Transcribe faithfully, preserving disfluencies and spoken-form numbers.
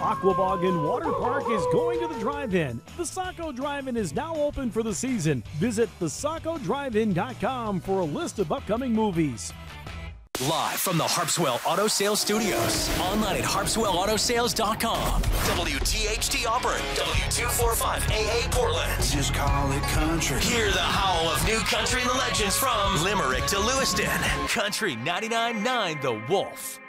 Aquabog Water Park is going to the drive-in. The Saco Drive-In is now open for the season. Visit the saco drive in dot com for a list of upcoming movies. Live from the Harpswell Auto Sales Studios. Online at harpswell auto sales dot com. W T H T Auburn. W two forty-five A A Portland. Just call it country. Hear the howl of new country legends from Limerick to Lewiston. Country ninety-nine point nine The Wolf.